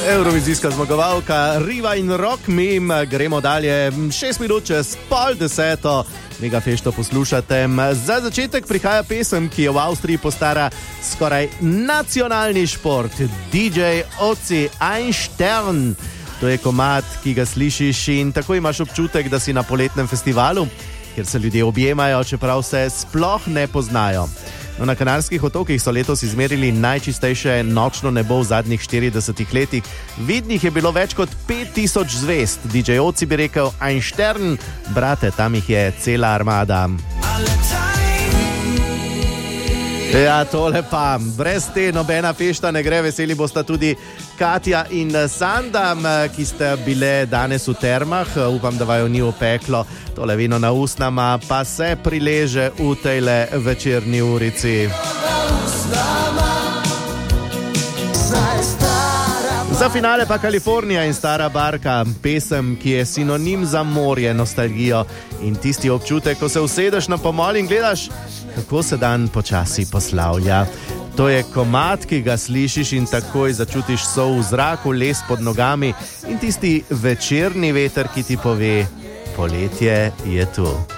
Eurovizijska zmagovalka Riva in Rock Meme. Gremo dalje, 6 minut čez 9:30. Megafešto poslušate. Za začetek prihaja pesem, ki je v Avstriji postara skoraj nacionalni šport. DJ Ozzy Einstern. To je komad, ki ga slišiš in tako imaš občutek, da si na poletnem festivalu, kjer se ljudje objemajo, čeprav se sploh ne poznajo. No, na Kanarskih otokih so letos izmerili najčistejše nočno nebo v zadnjih 40 letih. Vidnih je bilo več kot 5000 zvezd. DJ Ozzy bi rekel: Einstern, brate, tam jih je cela armada. Ja, tole pa, brez te nobena fešta ne gre. Veseli bosta tudi Katja in Sanda, ki ste bile danes v termah. Upam, da vaju ni opeklo. Tole vino na usnama pa se prileže v tejle večerni urici. Za finale pa Kalifornija in Stara barka, pesem, ki je sinonim za morje, nostalgijo in tisti občutek, ko se usedeš na pomol in gledaš, kako se dan počasi poslavlja. To je komad, ki ga slišiš in takoj začutiš sol v zraku, les pod nogami in tisti večerni veter, ki ti pove: poletje je tu.